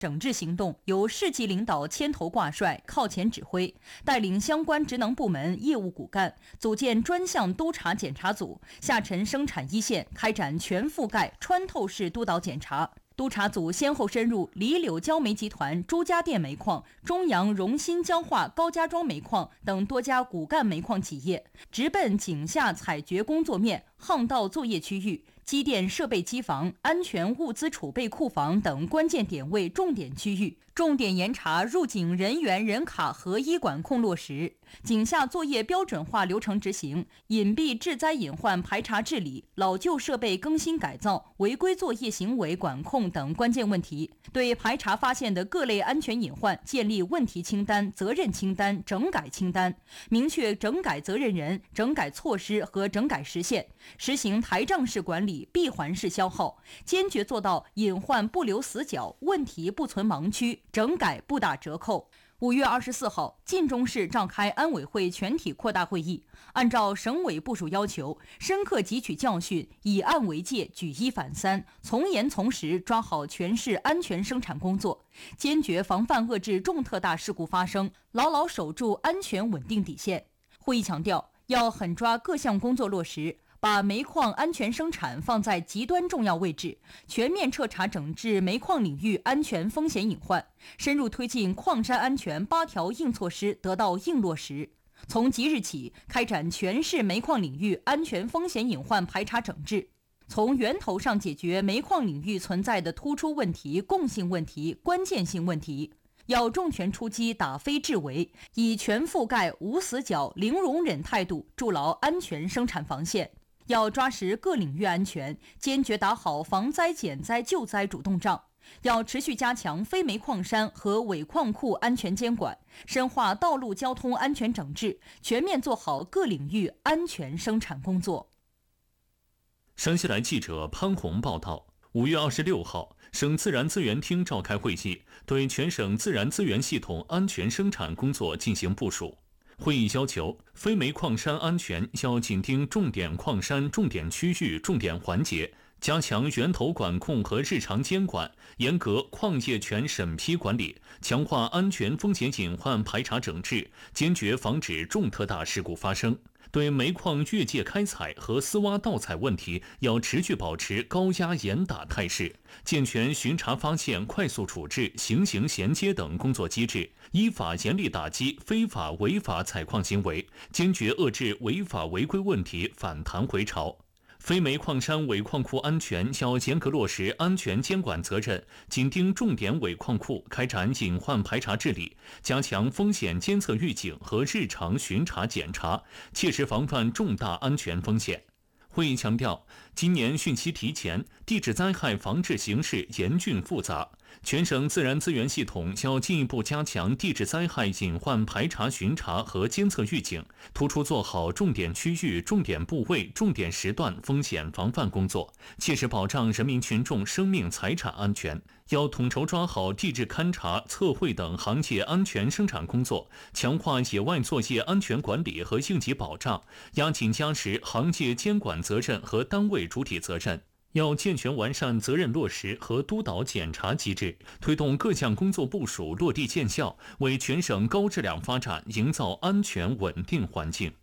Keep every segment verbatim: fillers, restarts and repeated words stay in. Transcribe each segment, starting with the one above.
整治行动由市级领导牵头挂帅，靠前指挥，带领相关职能部门业务骨干，组建专项督查检查组，下沉生产一线，开展全覆盖、穿透式督导检查。督查组先后深入李柳焦煤集团、朱家店煤矿、中阳荣新焦化高家庄煤矿等多家骨干煤矿企业，直奔井下采掘工作面、巷道作业区域、机电设备机房、安全物资储备库房等关键点位重点区域，重点严查入井人员人卡合一管控落实，井下作业标准化流程执行，隐蔽致灾隐患排查治理，老旧设备更新改造，违规作业行为管控等关键问题，对排查发现的各类安全隐患建立问题清单、责任清单、整改清单，明确整改责任人、整改措施和整改时限，实行台账式管理、闭环式消耗，坚决做到隐患不留死角，问题不存盲区，整改不打折扣。五月二十四号，晋中市召开安委会全体扩大会议，按照省委部署要求，深刻汲取教训，以案为戒，举一反三，从严从实抓好全市安全生产工作，坚决防范遏制重特大事故发生，牢牢守住安全稳定底线。会议强调，要狠抓各项工作落实，把煤矿安全生产放在极端重要位置，全面彻查整治煤矿领域安全风险隐患，深入推进矿山安全八条硬措施得到硬落实。从即日起，开展全市煤矿领域安全风险隐患排查整治，从源头上解决煤矿领域存在的突出问题、共性问题、关键性问题。要重拳出击，打非治为，以全覆盖、无死角、零容忍态度筑牢安全生产防线。要抓实各领域安全，坚决打好防灾减灾救灾主动仗。要持续加强非煤矿山和尾矿库安全监管，深化道路交通安全整治，全面做好各领域安全生产工作。 山西来记者潘红报道。五月二十六号，省自然资源厅召开会议，对全省自然资源系统安全生产工作进行部署。会议要求，非煤矿山安全要紧盯重点矿山、重点区域、重点环节，加强源头管控和日常监管，严格矿业权审批管理，强化安全风险隐患排查整治，坚决防止重特大事故发生。对煤矿越界开采和私挖盗采问题，要持续保持高压严打态势，健全巡查发现、快速处置、行刑衔接等工作机制，依法严厉打击非法违法采矿行为，坚决遏制违法违规问题反弹回潮。非煤矿山尾矿库安全要严格落实安全监管责任，紧盯重点尾矿库，开展隐患排查治理，加强风险监测预警和日常巡查检查，切实防范重大安全风险。会议强调，今年汛期提前，地质灾害防治形势严峻复杂，全省自然资源系统要进一步加强地质灾害隐患排查巡查和监测预警，突出做好重点区域、重点部位、重点时段风险防范工作，切实保障人民群众生命财产安全。要统筹抓好地质勘查、测绘等行业安全生产工作，强化野外作业安全管理和应急保障，压紧加实行业监管责任和单位主体责任。要健全完善责任落实和督导检查机制，推动各项工作部署落地见效，为全省高质量发展营造安全稳定环境。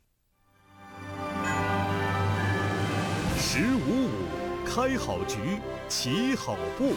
十五五开好局，起好步。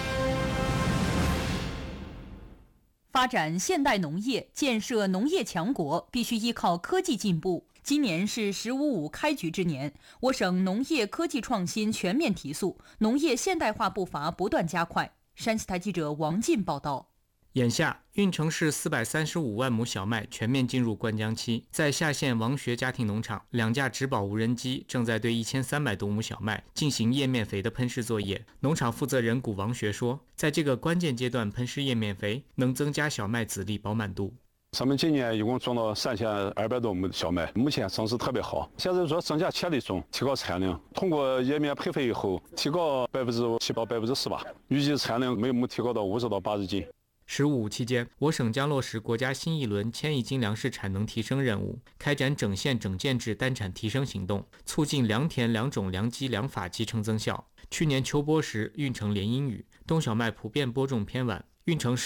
发展现代农业，建设农业强国，必须依靠科技进步。今年是“十五五”开局之年，我省农业科技创新全面提速，农业现代化步伐不断加快。山西台记者王进报道。 眼下，运城市四百三十五万亩小麦全面进入灌浆期，在下县王学家庭农场，两架植保无人机正在对一千三百多亩小麦进行叶面肥的喷施作业。农场负责人谷王学说，在这个关键阶段喷施叶面肥，能增加小麦籽粒饱满度。 咱们今年一共种了三千二百多亩小麦，目前生势特别好。现在说增加潜力种，提高产量。通过叶面培肥以后，提高百分之七到百分之十吧，预计产量每亩提高到五十到八十斤。 十五五期间，我省将落实国家新一轮千亿斤粮食产能提升任务，开展整县整建制单产提升行动，促进良田良种良基良法集成增效。去年秋播时，运城连阴雨，冬小麦普遍播种偏晚， 运城